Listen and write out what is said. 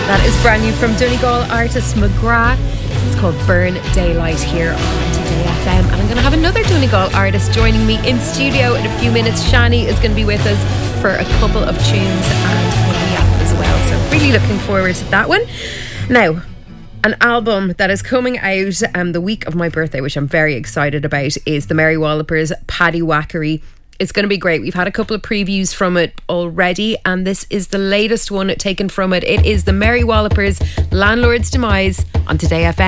That is brand new from Donegal artist McGrath. It's called Burn Daylight here on Today FM. And I'm going to have another Donegal artist joining me in studio in a few minutes. Shani is going to be with us for a couple of tunes and a app as well. So really looking forward to that one. Now, an album that is coming out the week of my birthday, which I'm very excited about, is the Mary Wallopers' Paddy Wackery. It's going to be great. We've had a couple of previews from it already, and this is the latest one taken from it. It is the Mary Wallopers' Landlord's Demise on Today FM.